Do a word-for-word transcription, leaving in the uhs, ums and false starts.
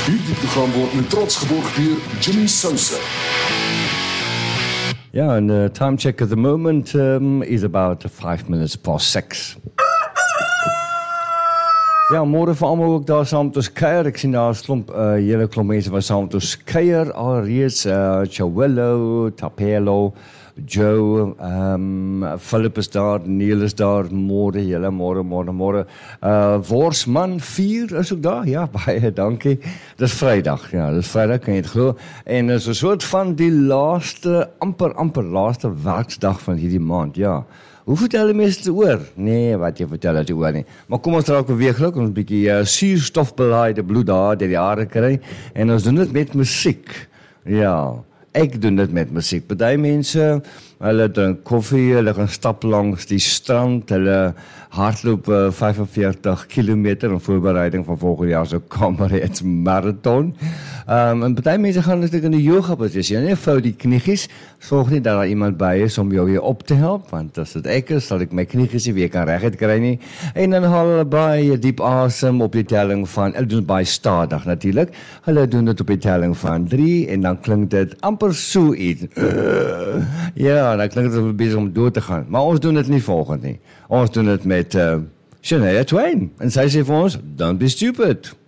Hierdie program word met trots geborg deur Jimmy Sousa. Yeah, and the time check at the moment um, is about five minutes past six. Ja, môre vir almal ook daar saam met ons kuier. Ek sien daar 'n klomp, 'n uh, hele klomp mense wat saam met ons kuier alreeds. Uh, Chawello, Tapelo, Joe, um, Philip is daar, Neil is daar, môre, hele môre, môre, môre. Uh, Worsman vier is ook daar, ja, baie dankie. Dis Vrydag, ja, dis Vrydag, kan jy het glo. En is 'n soort van die laaste, amper, amper laaste werksdag van hierdie maand, ja. Hoe vertel die mense oor? Nee, wat jy vertel het oor nie. Maar kom ons raak beweeglik, ons 'n bietjie uh, suurstofbelaaide bloed daar deur die hare kry en ons doen dit met musiek. Ja, ek doen dit met musiek. Party mense, hulle drink koffie, hulle gaan stap langs die strand, hulle hardloop uh, vyfenveertig kilometer in voorbereiding van volgende jaar se Comrades marathon. Um, en party mense gaan natuurlijk in die yoga posisie. En vou die kniegies, sorg nie dat daar iemand by is om jou weer op te help, want as dit ek is, sal ek my kniegies nie weer kan reguit kry nie. En dan haal hulle baie diep asem op die telling van, hulle doen baie stadig natuurlik, hulle doen dit op die telling van drie, en dan klink dit amper so iets. Ja, dan klink dit besig om dood te gaan. Maar ons doen dit nie volgend nie. Ons doen dit met uh, Shania Twain. En sy sê vir ons, don't be stupid.